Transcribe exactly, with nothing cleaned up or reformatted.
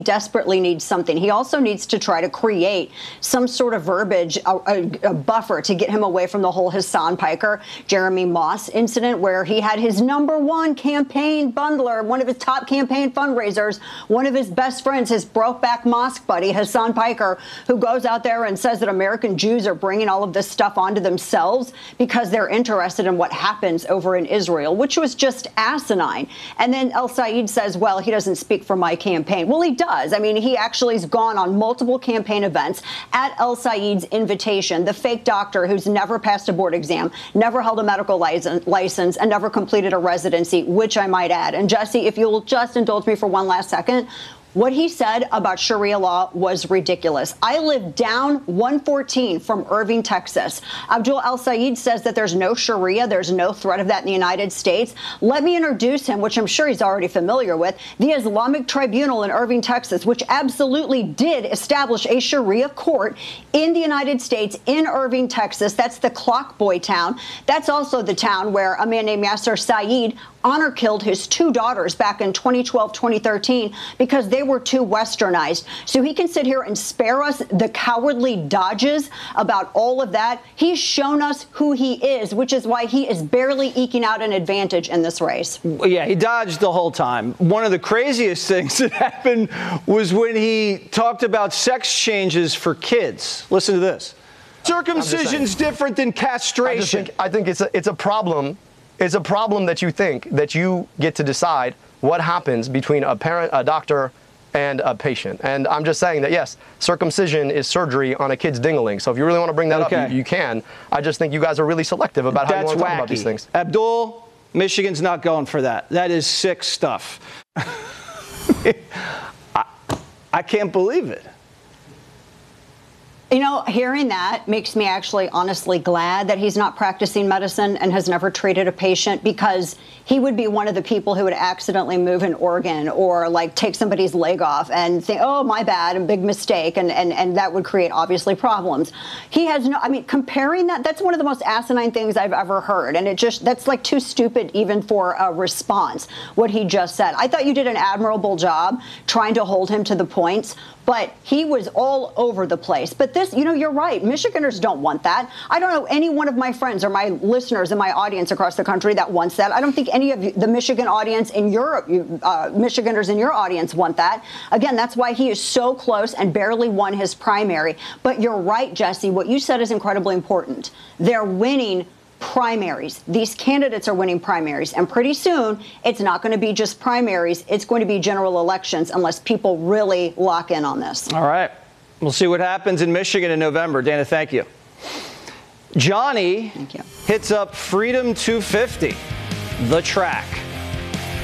desperately needs something. He also needs to try to create some sort of verbiage, a, a, a buffer to get him away from the whole Hassan Piker, Jeremy Moss incident, where he had his number one campaign bundler, one of his top campaign fundraisers, one of his best friends, his Brokeback Mosque buddy, Hassan Piker, who goes out there and says that American Jews are bringing all of this stuff onto themselves because they're interested in what happens over in Israel, which was just asinine. And then El Said says, well, he doesn't speak for my campaign. Well, he does. I mean, he actually has gone on multiple campaign events at El Said's invitation. The fake doctor who's never passed a board exam, never held a medical license, and never completed a residency, which I might add. And Jesse, if you'll just indulge me for one last second, what he said about Sharia law was ridiculous. I live down one fourteen from Irving, Texas. Abdul El Said says that there's no Sharia, there's no threat of that in the United States. Let me introduce him, which I'm sure he's already familiar with, the Islamic Tribunal in Irving, Texas, which absolutely did establish a Sharia court in the United States, in Irving, Texas. That's the clock boy town. That's also the town where a man named Yasser Said honor killed his two daughters back in twenty twelve, twenty thirteen because they were too westernized. So he can sit here and spare us the cowardly dodges about all of that. He's shown us who he is, which is why he is barely eking out an advantage in this race. Yeah, he dodged the whole time. One of the craziest things that happened was when he talked about sex changes for kids. Listen to this. Circumcision's different than castration. I, just think, I think it's a, it's a problem. It's a problem that you think that you get to decide what happens between a parent, a doctor, and a patient. And I'm just saying that, yes, circumcision is surgery on a kid's ding-a-ling. So if you really want to bring that okay. up, you, you can. I just think you guys are really selective about how That's you want to wacky. talk about these things. Abdul, Michigan's not going for that. That is sick stuff. I, I can't believe it. You know, hearing that makes me actually honestly glad that he's not practicing medicine and has never treated a patient, because he would be one of the people who would accidentally move an organ or like take somebody's leg off and think, oh, my bad, a big mistake. And, and, and that would create obviously problems. He has no, I mean, comparing that, that's one of the most asinine things I've ever heard. And it just, that's like too stupid even for a response, what he just said. I thought you did an admirable job trying to hold him to the points, but he was all over the place. But this, you know, you're right. Michiganders don't want that. I don't know any one of my friends or my listeners in my audience across the country that wants that. I don't think any of you, the Michigan audience in Europe, uh, Michiganders in your audience want that. Again, that's why he is so close and barely won his primary. But you're right, Jesse. What you said is incredibly important. They're winning primaries. These candidates are winning primaries, and pretty soon it's not going to be just primaries, it's going to be general elections unless people really lock in on this. All right. We'll see what happens in Michigan in November. Dana, thank you. Johnny Thank you. hits up Freedom two fifty, the track.